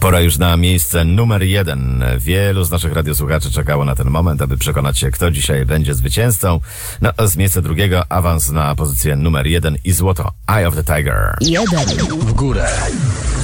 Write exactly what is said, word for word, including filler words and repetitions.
Pora już na miejsce numer jeden. Wielu z naszych radiosłuchaczy czekało na ten moment, aby przekonać się, kto dzisiaj będzie zwycięzcą. No, z miejsca drugiego awans na pozycję numer jeden i złoto. Eye of the Tiger. Jeden w górę.